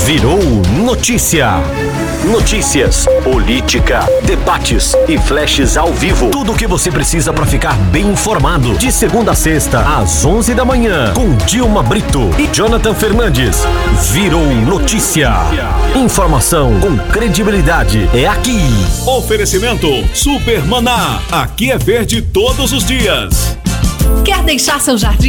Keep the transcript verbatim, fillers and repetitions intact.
virou notícia. Notícias, política, debates e flashes ao vivo. Tudo o que você precisa para ficar bem informado. De segunda a sexta, às onze da manhã, com Dilma Brito e Jonathan Fernandes. Virou notícia. Informação com credibilidade é aqui. Oferecimento Super Maná. Aqui é verde todos os dias. Quer deixar seu jardim